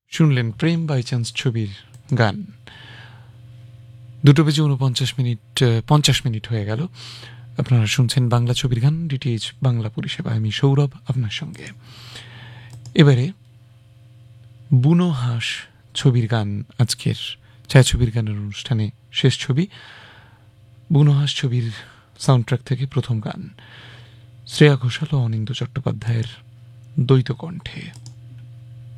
শুনলেন প্রেম by chance ছবির গান। 2:49 হয়ে গেল। আপনারা শুনছেন বাংলা ছবির গান, ডিটিএইচ বাংলা পরিষেবা। আমি সৌরভ আপনার সঙ্গে। এবারে বুনো হাঁস ছবির গান, আজকের ছায়াছবির গানের অনুষ্ঠানে শেষ ছবি। বুনো হাঁস ছবির সাউন্ডট্র্যাক থেকে প্রথম গান, শ্রেয়া ঘোষাল ও অনিন্দ্য চট্টোপাধ্যায়ের দ্বৈত কণ্ঠে।